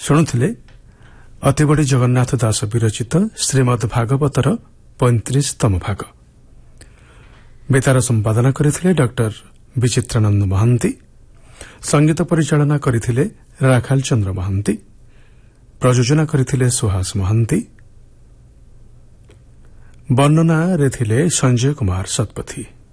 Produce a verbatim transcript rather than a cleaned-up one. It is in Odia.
ଶୁଣୁଥିଲେ ଅତିବଡ଼ି ଜଗନ୍ନାଥ ଦାସ ବିରଚିତ ଶ୍ରୀମଦ୍ ଭାଗବତର ପଇଁତିରିଶତମ ଭାଗ। ବେତାର ସମ୍ପାଦନା କରିଥିଲେ ଡକ୍ଟର ବିଚିତ୍ରାନନ୍ଦ ମହାନ୍ତି। ସଙ୍ଗୀତ ପରିଚାଳନା କରିଥିଲେ ରାଖାଲ ଚନ୍ଦ୍ର ମହାନ୍ତି। ପ୍ରଯୋଜନା କରିଥିଲେ ସୁହାସ ମହାନ୍ତି। ବର୍ଣ୍ଣନାରେ ଥିଲେ ସଞ୍ଜୟ କୁମାର ଶତପଥୀ।